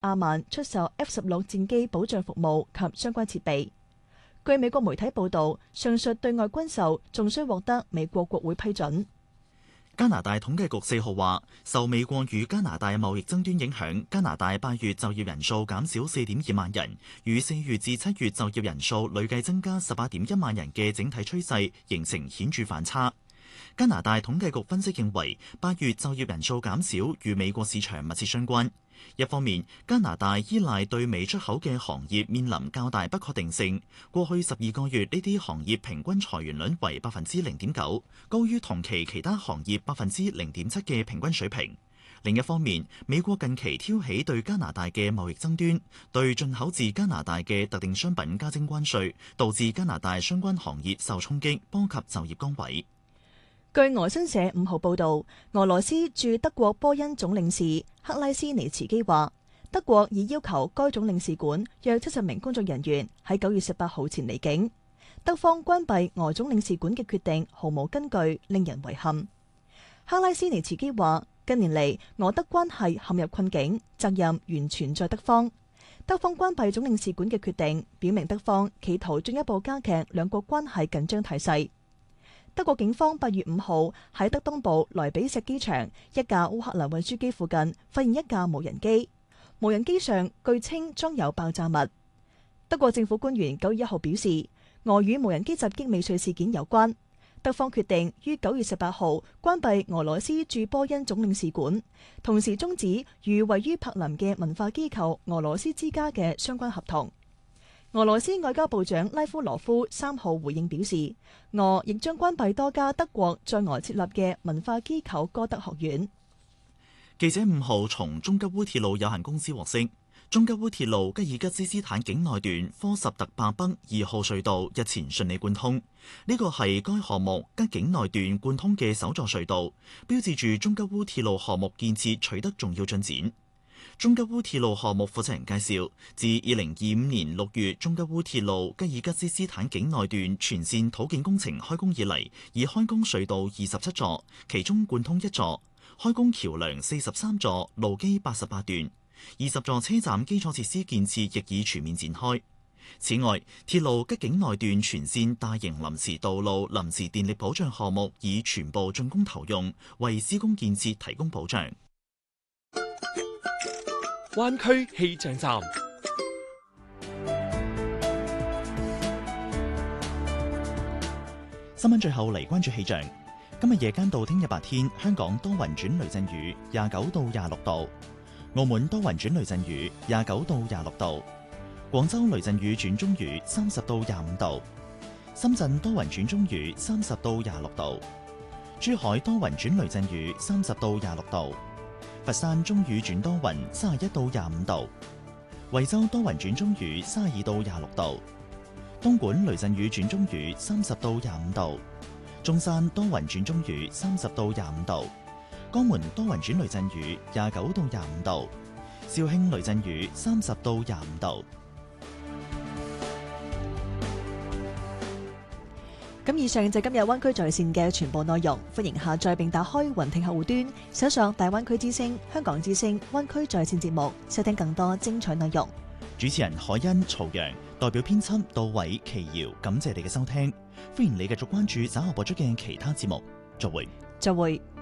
阿曼出售 F-16戰機保障服務及相關設備。據美國媒體報道，上述對外軍售仲需獲得美國國會批准。 加拿大統計局4號話，受美國與加拿大貿易爭端影響，加拿大8月就業人數減少4.2萬人，與4月至7月就業人數累計增加18.1萬人嘅整體趨勢形成顯著反差。加拿大統計局分析認為，8月就業人數減少與美國市場密切相關。一方面，加拿大依賴對美出口嘅行業面臨較大不確定性，過去12個月呢啲行業平均裁員率為0.9%，高於同期其他行業0.7%嘅平均水平。另一方面，美國近期挑起對加拿大嘅貿易爭端，對進口自加拿大嘅特定商品加徵關稅，導致加拿大相關行業受衝擊，波及就業崗位。 據俄新社5號報導，俄羅斯駐德國波恩總領事克拉斯尼茨基話，德國已要求該總領事館約70名工作人員喺9月18號前離境。德方關閉俄總領事館嘅決定毫無根據，令人遺憾。克拉斯尼茨基話，近年嚟俄德關係陷入困境，責任完全在德方。德方關閉總領事館嘅決定，表明德方企圖進一步加劇兩國關係緊張態勢。德國警方8月5號喺德東部萊比錫機場一架烏克蘭運輸機附近發現一架無人機，無人機上據稱裝有爆炸物。德國政府官員9月1號表示，俄與無人機襲擊未遂事件有關。德方決定於9月18號關閉俄羅斯駐波恩總領事館，同時終止與位於柏林嘅文化機構俄羅斯之家嘅相關合同。俄羅斯外交部長拉夫羅夫3號回應表示，俄亦將關閉多家德國在俄設立嘅文化機構歌德學院。 記者5號從中吉烏鐵路有限公司獲悉，中吉烏鐵路吉爾吉斯斯坦境內段科什特伯北2號隧道日前順利貫通，呢個係該項目吉境內段貫通嘅首座隧道，標誌住中吉烏鐵路項目建設取得重要進展。中吉烏鐵路項目負責人介紹，自2025年6月中吉烏鐵路吉爾吉斯斯坦境內段全線土建工程開工以嚟，已開工隧道27座，其中貫通1座，開工橋梁43座，路基88段，20座車站基礎設施建設亦已全面展開。此外，鐵路吉境內段全線大型臨時道路臨時電力保障項目已全部竣工投用，為施工建設提供保障。 灣區氣象站， 新聞最後嚟關注氣象。今日夜間到聽日白天，香港多雲轉雷陣雨，29到26度；澳門多雲轉雷陣雨，29到26度；廣州雷陣雨轉中雨，30到25度；深圳多雲轉中雨，30到26度；珠海多雲轉雷陣雨，30到26度。佛山中雨轉多雲，31到25度；惠州多雲轉中雨，32到26度；東莞雷陣雨轉中雨，30到25度；中山多雲轉中雨，30到25度；江門多雲轉雷陣雨，29到25度；肇慶雷陣雨30到25度。 咁以上就係今日灣區在線嘅全部內容，歡迎下載並打開雲聽客戶端，搜索大灣區之聲、香港之聲、灣區在線節目，收聽更多精彩內容。 主持人海欣、曹陽，代表編輯杜偉、奇瑤，感謝你嘅收聽，歡迎你繼續關注稍後播出嘅其他節目，再會。 再會。